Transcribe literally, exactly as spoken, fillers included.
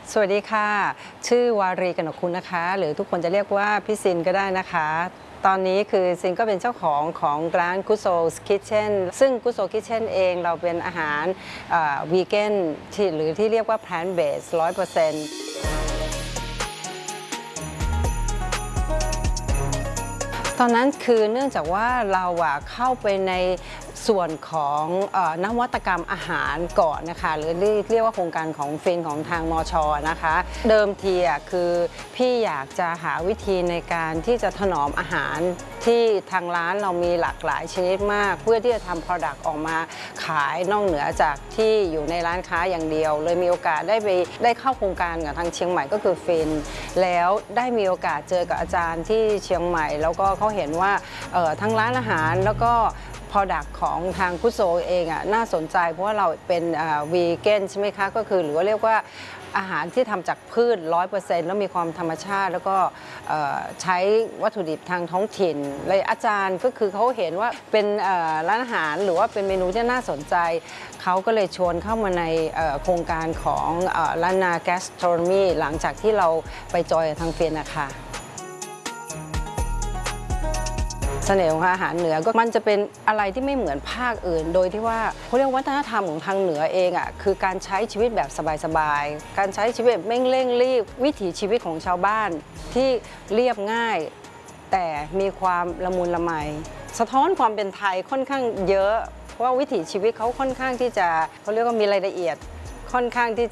สวัสดีค่ะชื่อวารีกนกคุณนะคะหรือทุกคนจะเรียกว่าพี่ซินก็ได้นะคะตอนนี้คือซินก็เป็นเจ้าของของร้านกุโซคิทเช่นซึ่งกุโซคิทเช่นเองเราเป็นอาหารวีแกนที่หรือที่เรียกว่า plant based ร้อยเปอร์เซ็นต์ตอนนั้นคือเนื่องจากว่าเราเข้าไปในส่วนของนวัตกรรมอาหารก่อนนะคะหรือเรียกว่าโครงการของฟินของทางมชนะคะเดิมทีคือพี่อยากจะหาวิธีในการที่จะถนอมอาหารที่ทางร้านเรามีหลากหลายชนิดมากเพื่อที่จะทำ Product ออกมาขายนอกเหนือจากที่อยู่ในร้านค้าอย่างเดียวเลยมีโอกาสได้ไปได้เข้าโครงการกับทางเชียงใหม่ก็คือฟินแล้วได้มีโอกาสเจอกับอาจารย์ที่เชียงใหม่แล้วก็เขาเห็นว่าทั้งร้านอาหารแล้วก็Product ของทางกุโซเองอ่ะน่าสนใจเพราะว่าเราเป็นวีแกนใช่ไหมคะก็คือหรือว่าเรียกว่าอาหารที่ทำจากพืช ร้อยเปอร์เซ็นต์ แล้วมีความธรรมชาติแล้วก็ใช้วัตถุดิบทางท้องถิ่นเลยอาจารย์ก็คือเขาเห็นว่าเป็นร้านอาหารหรือว่าเป็นเมนูที่น่าสนใจเขาก็เลยชวนเข้ามาในโครงการของร้านนาแกสโทรมีหลังจากที่เราไปจอยทางเฟียนนะคะเสน่ห์ของอาหารเหนือก็มันจะเป็นอะไรที่ไม่เหมือนภาคอื่นโดยที่ว่าเขาเรียกวัฒนธรรมของทางเหนือเองอ่ะคือการใช้ชีวิตแบบสบายๆการใช้ชีวิตแบบไม่เร่งรีบวิถีชีวิตของชาวบ้านที่เรียบง่ายแต่มีความละมุนละไมสะท้อนความเป็นไทยค่อนข้างเยอะเพราะว่าวิถีชีวิตเขาค่อนข้างที่จะเขาเรียกว่ามีรายละเอียดค่อนข้างที่